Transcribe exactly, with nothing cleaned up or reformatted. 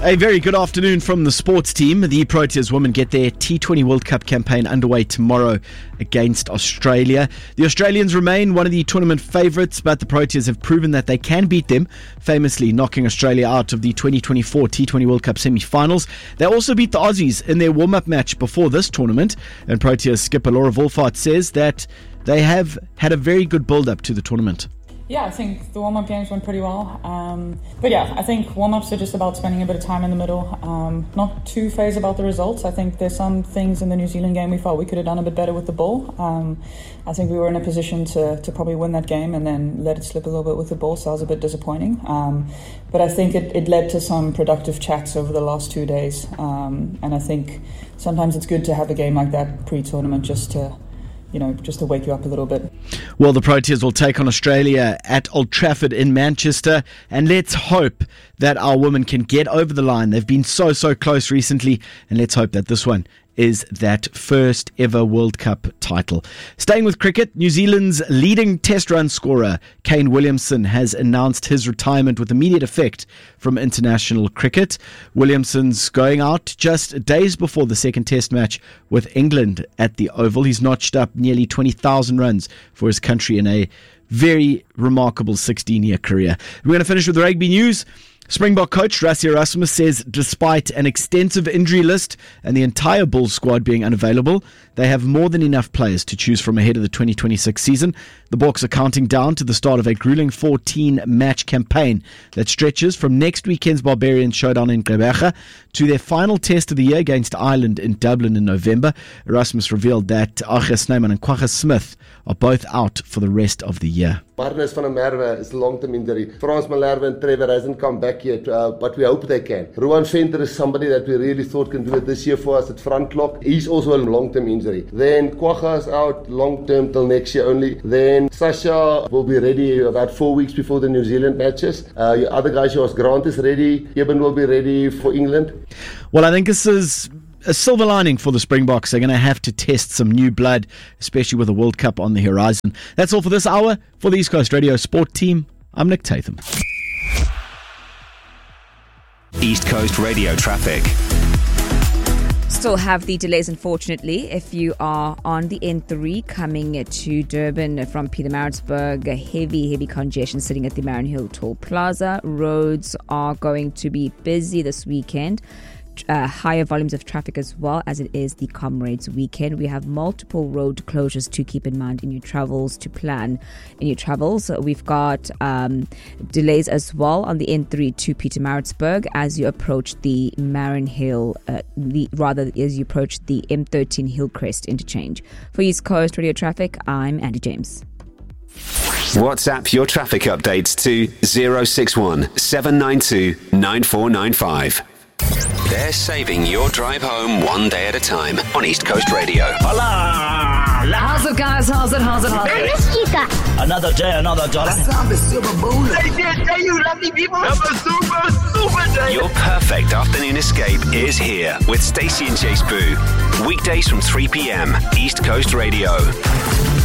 A very good afternoon from the sports team. The Proteas women get their T twenty World Cup campaign underway tomorrow against Australia. The Australians remain one of the tournament favourites, but the Proteas have proven that they can beat them, famously knocking Australia out of the twenty twenty-four T twenty World Cup semi-finals. They also beat the Aussies in their warm-up match before this tournament, and Proteas skipper Laura Wolfhard says that they have had a very good build-up to the tournament. Yeah, I think the warm-up games went pretty well. Um, but yeah, I think warm-ups are just about spending a bit of time in the middle. Um, not too phased about the results. I think there's some things in the New Zealand game we felt we could have done a bit better with the ball. Um, I think we were in a position to, to probably win that game and then let it slip a little bit with the ball, so that was a bit disappointing. Um, but I think it, it led to some productive chats over the last two days. Um, and I think sometimes it's good to have a game like that pre-tournament just to... you know, just to wake you up a little bit. Well, the Proteas will take on Australia at Old Trafford in Manchester, and let's hope that our women can get over the line. They've been so, so close recently, and let's hope that this one is that first ever World Cup title. Staying with cricket, New Zealand's leading test run scorer, Kane Williamson, has announced his retirement with immediate effect from international cricket. Williamson's going out just days before the second test match with England at the Oval. He's notched up nearly twenty thousand runs for his country in a very remarkable sixteen-year career. We're going to finish with the rugby news. Springbok coach Rassie Erasmus says despite an extensive injury list and the entire Bulls squad being unavailable, they have more than enough players to choose from ahead of the twenty twenty-six season. The Boks are counting down to the start of a grueling fourteen-match campaign that stretches from next weekend's Barbarian showdown in Gqeberha to their final test of the year against Ireland in Dublin in November. Erasmus revealed that Arthur Snyman and Kwagga Smith are both out for the rest of the year. Barnes van der Merwe is a long-term injury. Frans Malherbe and Trevor hasn't come back yet, uh, but we hope they can. Ruan Venter is somebody that we really thought can do it this year for us at front lock. He's also a long-term injury. Then Kwagga is out long-term till next year only. Then Sasha will be ready about four weeks before the New Zealand matches. Uh, your other guys, yours, Grant is ready. Eben will be ready for England. Well, I think this is a silver lining for the Springboks. They're going to have to test some new blood, especially with the World Cup on the horizon. That's all for this hour. For the East Coast Radio Sport Team, I'm Nick Tatham. East Coast Radio traffic. Still have the delays, unfortunately, if you are on the N three coming to Durban from Pietermaritzburg. Heavy, heavy congestion sitting at the Mariannhill Toll Plaza. Roads are going to be busy this weekend. Uh, higher volumes of traffic as well, as it is the Comrades weekend. We have multiple road closures to keep in mind in your travels, to plan in your travels. We've got um, delays as well on the N three to Pietermaritzburg as you approach the Mariannhill, uh, the, rather as you approach the M thirteen Hillcrest interchange. For East Coast Radio Traffic, I'm Andy James. WhatsApp your traffic updates to zero six one seven nine two nine four nine five. They're saving your drive home one day at a time on East Coast Radio. Hola! How's it, guys? How's it? How's it? How's it? I miss Chica. Another day, another dollar. Some silver bullet. I did tell you, lovely people. Have a super, super day. Your perfect afternoon escape is here with Stacey and Chase Boo. Weekdays from three p.m. East Coast Radio.